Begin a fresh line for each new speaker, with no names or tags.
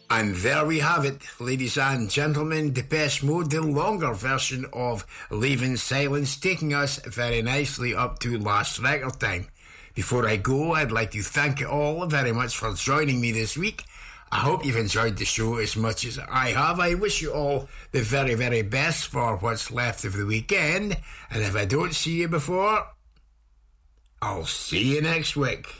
And there we have it, ladies and gentlemen, Depeche Mode, the longer version of Leaving Silence, taking us very nicely up to last record time. Before I go, I'd like to thank you all very much for joining me this week. I hope you've enjoyed the show as much as I have. I wish you all the very, very best for what's left of the weekend, and if I don't see you before, I'll see you next week.